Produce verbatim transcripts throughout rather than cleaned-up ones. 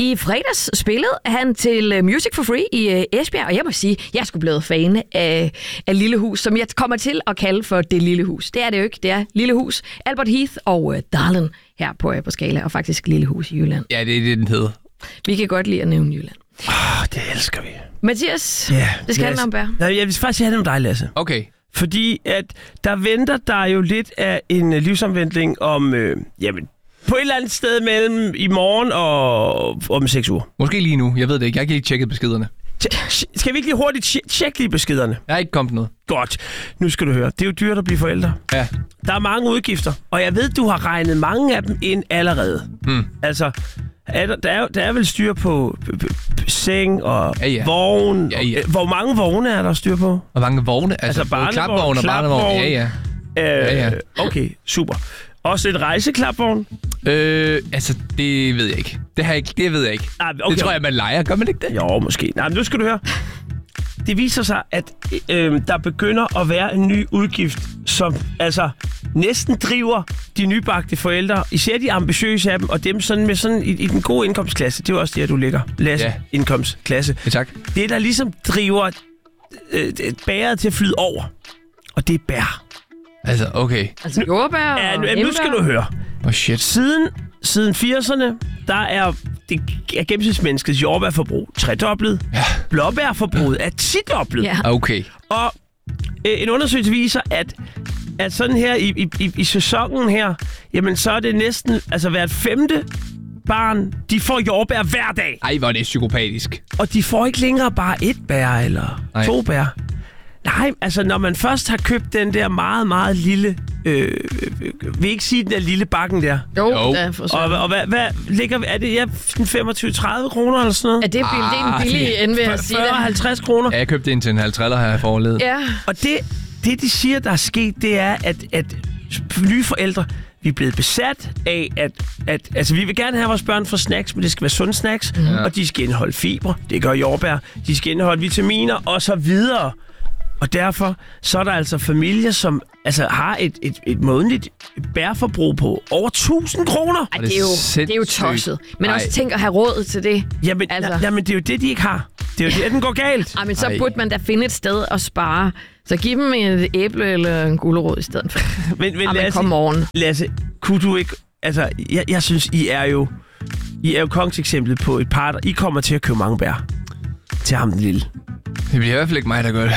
I fredags spillede han til Music for Free i Esbjerg, og jeg må sige, jeg er sgu blevet fan af, af Lille Hus, som jeg kommer til at kalde for Det Lille Hus. Det er det jo ikke, det er Lille Hus, Albert Heath og uh, Darlin her på, på Skala, og faktisk Lille Hus i Jylland. Ja, det er det, den hedder. Vi kan godt lide at nævne Jylland. Åh, oh, det elsker vi. Mathias, yeah, det skal handle om bær. Nej, jeg vil faktisk have det om dig, Lasse. Okay. Fordi at der venter der jo lidt af en livsomvendling om, øh, jamen, på et eller andet sted mellem i morgen og om seks uger. Måske lige nu. Jeg ved det ikke. Jeg har ikke lige tjekket beskederne. Skal vi ikke lige hurtigt tje- tjekke lige beskederne? Jeg har ikke kommet noget. Godt. Nu skal du høre. Det er jo dyrt at blive forældre. Ja. Der er mange udgifter, og jeg ved, du har regnet mange af dem ind allerede. Mm. Altså, er der, der, er, der er vel styr på p- p- p- seng og ja, ja. vogn. Ja, ja. Og, hvor mange vogne er der styr på? Hvor mange vogne? Altså, Altså altså klapvogn og barnevogn. Ja, ja. Øh, ja, ja. Okay, super. Også et rejseklapvogn? Øh, altså, det ved jeg ikke. Det, har jeg ikke, det ved jeg ikke. Ah, okay. Det tror jeg, man leger. Gør man ikke det? Jo, måske. Nej, men nu skal du høre. Det viser sig, at øh, der begynder at være en ny udgift, som altså næsten driver de nybagte forældre, især de ambitiøse af dem, og dem sådan med sådan i, i den gode indkomstklasse. Det er jo også der, du ligger. Lasse, Ja. indkomstklasse. Ja, tak. Det, der ligesom driver øh, bæret til at flyde over, og det er bær. Altså, okay. Altså jordbær Ja, og nu, nu skal du høre. Oh, shit. Siden, siden firserne, der er, det er gennemsnitsmenneskets jordbærforbrug tredoblet. Ja. Blåbærforbruget er tidoblet. Ja. Okay. Og øh, en undersøgelse viser, at, at sådan her i, i, i, i sæsonen her, jamen så er det næsten, altså hvert femte barn, de får jordbær hver dag. Ej, hvor er det psykopatisk. Og de får ikke længere bare et bær eller Nej. to bær. Nej, altså når man først har købt den der meget, meget lille, øh, vil ikke sige den der lille bakken der. Jo, Jo. da, for Og, og hvad, hvad ligger, er det ja, femogtyve til tredive kroner eller sådan noget? Er det, bil, det er en billig end ved at sige fyrre til det. halvtreds kroner. Ja, jeg købte en til en halv triller her forledet. Ja. Og det, det, de siger, der er sket, det er, at, at nye forældre, vi er blevet besat af, at, at altså, vi vil gerne have vores børn for snacks, men det skal være sunde snacks, mm. og de skal indeholde fiber, det gør jordbær, de skal indeholde vitaminer og så videre. Og derfor så er der altså familier, som altså, har et, et, et månedligt bærforbrug på over tusind kroner. Ej, det er jo, det er jo tosset. Men Ej. også tænk at have råd til det. Jamen, Altså. altså. jamen, det er jo det, de ikke har. Det er jo det, den går galt. Ej, men så Ej. burde man da finde et sted at spare. Så giv dem et æble eller en gulerod i stedet for. Men, men Ej, men Lasse, kom morgen. Lasse, kunne du ikke... Altså, jeg, jeg synes, I er jo... I er jo kongseksemplet på et par, der... I kommer til at købe mange bær. Til ham den lille. Det bliver i hvert fald ikke mig, der gør det.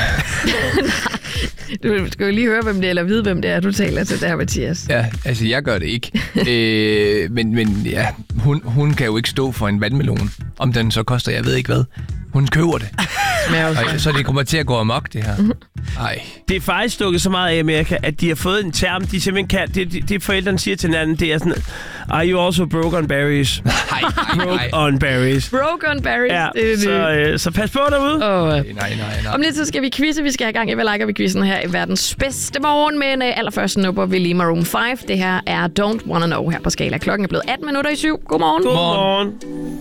Du skal jo lige høre, hvem det er, eller vide, hvem det er, du taler til der, Mathias. Ja, altså jeg gør det ikke. øh, men, men ja, hun, hun kan jo ikke stå for en vandmelon. Om den så koster, jeg ved ikke hvad. Hun køber det. Og, så det kommer til at gå amok, det her. Ej. Det er faktisk stukket så meget af Amerika, at de har fået en term, de simpelthen kan... Det, det, det forældrene siger til hinanden, det er sådan... Are you also broke on berries? Nej, nej, Broke nej. on berries. Broke on berries. Ja, det er det. så, øh, så pas på derude. Og, Nej, nej, nej. om lidt så skal vi quizze. Vi skal have gang i, hvad liker vi quizzen her i verdens bedste morgen. Men uh, allerførst nupper vi lige Maroon fem. Det her er Don't Wanna Know her på Skala. Klokken er blevet atten minutter i syv. Godmorgen. Godmorgen.